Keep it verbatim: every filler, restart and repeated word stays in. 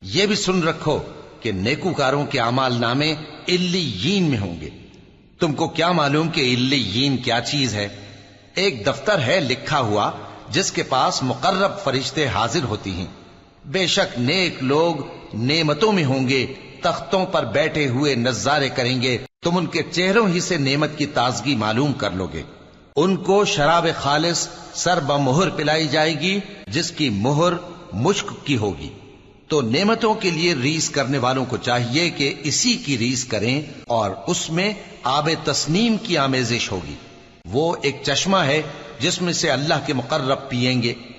ये भी सुन रखो कि नेकूकारों के अमाल नामे इल्लीयीन में होंगे। तुमको क्या मालूम कि इल्लीयीन क्या चीज है? एक दफ्तर है लिखा हुआ जिसके पास मुकर्रब फरिश्ते हाजिर होती हैं। बेशक नेक लोग नेमतों में होंगे, तख्तों पर बैठे हुए नजारे करेंगे। तुम उनके चेहरों ही से नेमत की ताजगी मालूम कर लोगे। उनको शराब खालिस सर बमुहर पिलाई जाएगी, जिसकी मुहर मुश्क की होगी। तो नेमतों के लिए रीस करने वालों को चाहिए कि इसी की रीस करें और उसमें आबे तस्नीम की आमेजिश होगी। वो एक चश्मा है जिसमें से अल्लाह के मुकर्रब पिएंगे।